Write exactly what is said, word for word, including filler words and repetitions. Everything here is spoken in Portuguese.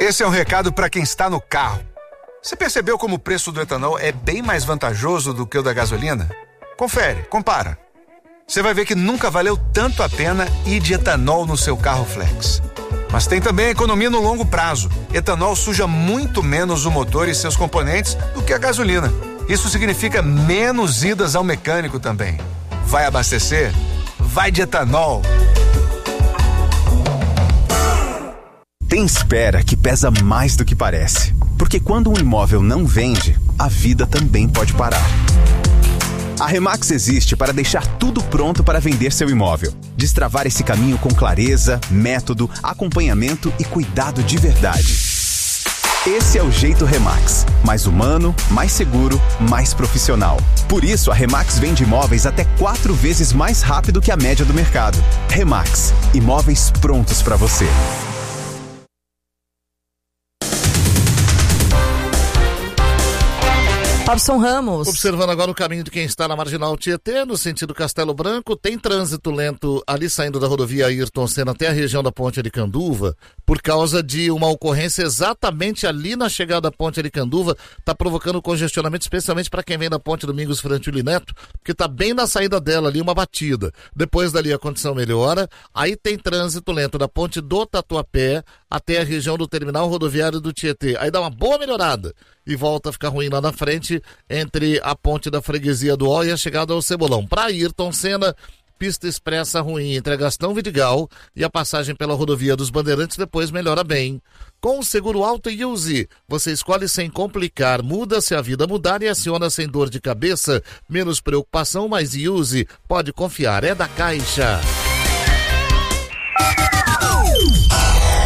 Esse é um recado para quem está no carro. Você percebeu como o preço do etanol é bem mais vantajoso do que o da gasolina? Confere, compara. Você vai ver que nunca valeu tanto a pena ir de etanol no seu carro flex. Mas tem também a economia no longo prazo. Etanol suja muito menos o motor e seus componentes do que a gasolina. Isso significa menos idas ao mecânico também. Vai abastecer? Vai de etanol. Tem espera que pesa mais do que parece. Porque quando um imóvel não vende, a vida também pode parar. A Remax existe para deixar tudo pronto para vender seu imóvel. Destravar esse caminho com clareza, método, acompanhamento e cuidado de verdade. Esse é o jeito Remax. Mais humano, mais seguro, mais profissional. Por isso, a Remax vende imóveis até quatro vezes mais rápido que a média do mercado. Remax. Imóveis prontos para você. Robson Ramos. Observando agora o caminho de quem está na Marginal Tietê, no sentido Castelo Branco, tem trânsito lento ali saindo da rodovia Ayrton Senna até a região da Ponte Aricanduva, por causa de uma ocorrência exatamente ali na chegada da Ponte Aricanduva, está provocando congestionamento, especialmente para quem vem da Ponte Domingos Frantili Neto, porque está bem na saída dela ali uma batida. Depois dali a condição melhora, aí tem trânsito lento da Ponte do Tatuapé até a região do terminal rodoviário do Tietê. Aí dá uma boa melhorada e volta a ficar ruim lá na frente, entre a ponte da Freguesia do Ó e a chegada ao Cebolão. Para Ayrton Senna, pista expressa ruim entre a Gastão Vidigal e a passagem pela rodovia dos Bandeirantes, depois melhora bem. Com o seguro Auto e Use, você escolhe sem complicar, muda se a vida mudar e aciona sem dor de cabeça, menos preocupação, mas Use, pode confiar, é da Caixa.